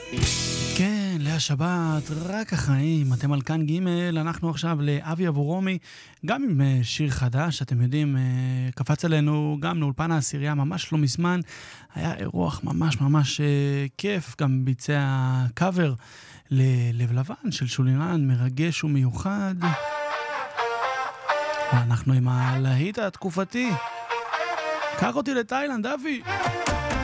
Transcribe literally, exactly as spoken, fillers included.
כן, להשבת, רק החיים, אתם על כאן ג', אנחנו עכשיו לאבי אבורומי, גם עם אה, שיר חדש, אתם יודעים, אה, קפץ עלינו גם לאולפן העשירייה ממש לא מזמן, היה אירוח ממש ממש אה, כיף, גם ביצע קאבר ללב לבן של שולירן, מרגש ומיוחד. ואנחנו עם הלהיט התקופתי, קח אותי לתאילנד, אבי!